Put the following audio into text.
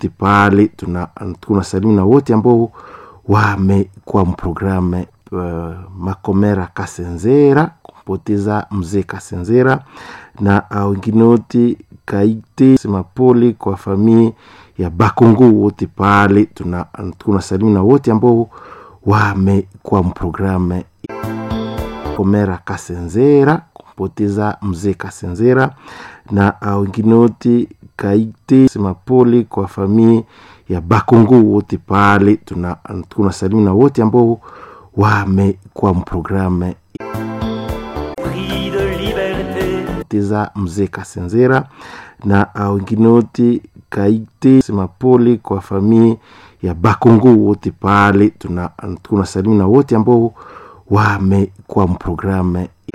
wote pale, tunasalimu na wote ambao wamekuwa mprogramme Makomera Kasenzera kupoteza mzee Kasenzera, na wengine wote Kaite sema pole kwa familia ya Bakongo wote pale, tunasalimu na wote ambao wamekuwa mprogramme Makomera Kasenzera kupoteza mzee Kasenzera, na wengine wote Kaite sema pole kwa familia ya Bakongo wote pale, tunasalimu na wote ambao wamekuwa mprogramme kupoteza mzee Kasenzera, na wengine wote Kaite sema pole kwa familia ya Bakongo wote pale, tunasalimu na wote ambao wamekuwa mprogramme